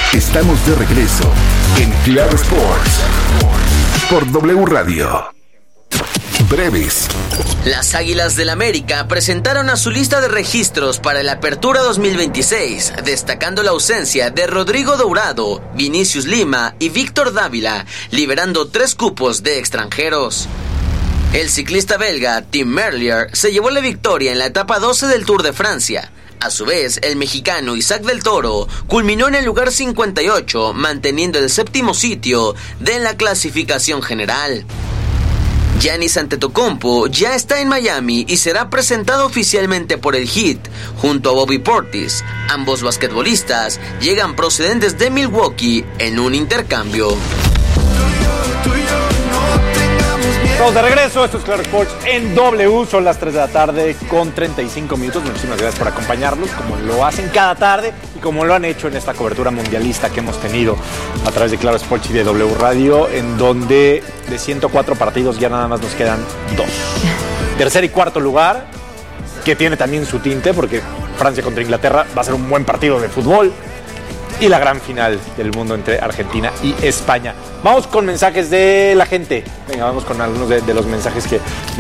Estamos de regreso en Claro Sports por W Radio. Breves. Las Águilas del América presentaron a su lista de registros para la Apertura 2026, destacando la ausencia de Rodrigo Dourado, Vinicius Lima y Víctor Dávila, liberando 3 cupos de extranjeros. El ciclista belga Tim Merlier se llevó la victoria en la etapa 12 del Tour de Francia. A su vez, el mexicano Isaac del Toro culminó en el lugar 58, manteniendo el 7º sitio de la clasificación general. Giannis Antetokounmpo ya está en Miami y será presentado oficialmente por el Heat, junto a Bobby Portis. Ambos basquetbolistas llegan procedentes de Milwaukee en un intercambio. Estamos de regreso, esto es Claro Sports en W, son las 3 de la tarde con 35 minutos. Muchísimas gracias por acompañarnos, como lo hacen cada tarde y como lo han hecho en esta cobertura mundialista que hemos tenido a través de Claro Sports y de W Radio, en donde de 104 partidos ya nada más nos quedan 2. Tercer y cuarto lugar, que tiene también su tinte, porque Francia contra Inglaterra va a ser un buen partido de fútbol. Y la gran final del mundo entre Argentina y España. Vamos con mensajes de la gente. Venga, vamos con algunos de los mensajes que